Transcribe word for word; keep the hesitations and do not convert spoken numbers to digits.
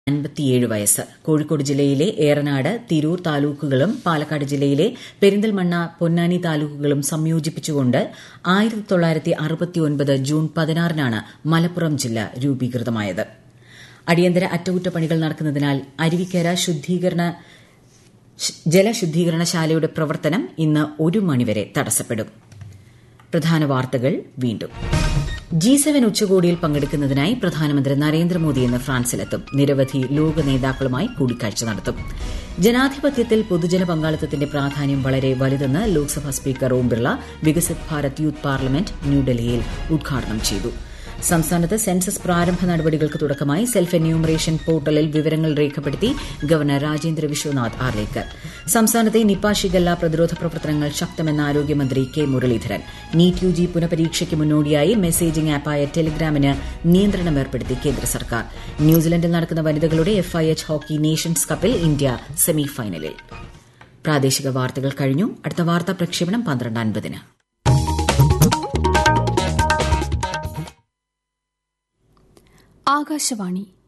അൻപത്തിയേഴ് വയസ്സ്. കോഴിക്കോട് ജില്ലയിലെ ഏറനാട്, തിരൂർ താലൂക്കുകളും പാലക്കാട് ജില്ലയിലെ പെരിന്തൽമണ്ണ, പൊന്നാനി താലൂക്കുകളും സംയോജിപ്പിച്ചുകൊണ്ട് ആയിരത്തി തൊള്ളായിരത്തി അറുപത്തിയൊൻപത് ജൂൺ പതിനാറിനാണ് മലപ്പുറം ജില്ല രൂപീകൃതമായത്. അടിയന്തര അറ്റകുറ്റപ്പണികൾ നടക്കുന്നതിനാൽ അരുവിക്കര ജലശുദ്ധീകരണശാലയുടെ പ്രവർത്തനം ഇന്ന് ഒരു മണിവരെ തടസ്സപ്പെടും. പ്രധാന വാർത്തകൾ വീണ്ടും. ജി സെവൻ ഉച്ചകോടിയിൽ പങ്കെടുക്കുന്നതിനായി പ്രധാനമന്ത്രി നരേന്ദ്രമോദി ഇന്ന് ഫ്രാൻസിലെത്തും. നിരവധി ലോക നേതാക്കളുമായി കൂടിക്കാഴ്ച നടത്തും. ജനാധിപത്യത്തിൽ പൊതുജന പങ്കാളിത്തത്തിന്റെ പ്രാധാന്യം വളരെ വലുതെന്ന് Lok Sabha speaker Om Birla Viksit Bharat youth parliament ന്യൂഡൽഹിയിൽ ഉദ്ഘാടനം ചെയ്തു. സംസ്ഥാനത്ത് സെൻസസ് പ്രാരംഭ നടപടികൾക്ക് തുടക്കമായി. സെൽഫ് എന്യൂമറേഷൻ പോർട്ടലിൽ വിവരങ്ങൾ രേഖപ്പെടുത്തി ഗവർണർ രാജേന്ദ്ര വിശ്വനാഥ് ആർലേക്കർ. സംസ്ഥാനത്തെ നിപ ഷിഗല്ല പ്രതിരോധ പ്രവർത്തനങ്ങൾ ശക്തമെന്ന് ആരോഗ്യമന്ത്രി K Muraleedharan. NEET U G പുനഃപരീക്ഷയ്ക്ക് മുന്നോടിയായി മെസ്സേജിംഗ് ആപ്പായ ടെലിഗ്രാമിന് നിയന്ത്രണം ഏർപ്പെടുത്തി കേന്ദ്ര സർക്കാർ. ന്യൂസിലൻഡിൽ നടക്കുന്ന വനിതകളുടെ F I H hockey Nations കപ്പിൽ ഇന്ത്യ സെമിഫൈനലിൽ. പ്രാദേശിക വാർത്തകൾ കഴിഞ്ഞു. അടുത്ത വാർത്താ പ്രക്ഷേപണം പന്ത്രണ്ട് അൻപതിന്. ആകാശവാണി